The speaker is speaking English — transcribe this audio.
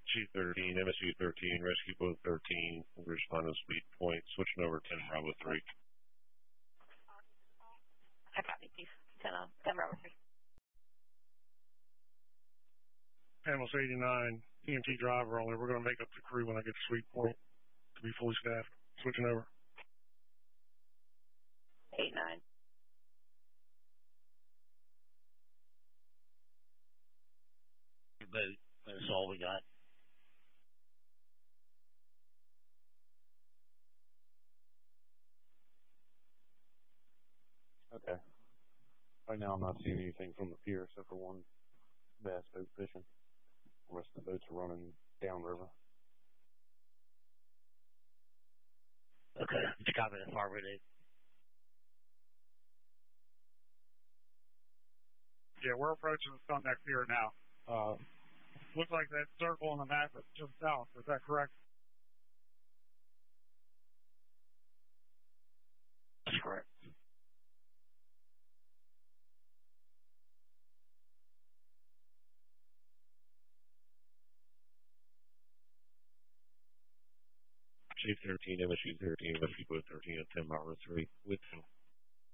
Chief 13, MSU 13, Rescue Boat 13, responding to speed point, switching over 10 Bravo 3. I copy, Chief. 10 Bravo 3. Animals 89, EMT driver only. We're going to make up the crew when I get to sweep point to be fully staffed. Switching over. 8-9. Boat. That's all we got. Okay. Right now I'm not seeing anything from the pier except for one bass boat fishing. The rest of the boats are running downriver. Okay. Copy the harbor, Dave. Yeah, we're approaching the Sunneck Pier now. Looks like that circle on the map is just south. Is that correct? That's correct. Chief 13, MSU 13, Rescue Boat 13 at 10 Bravo 3, with him.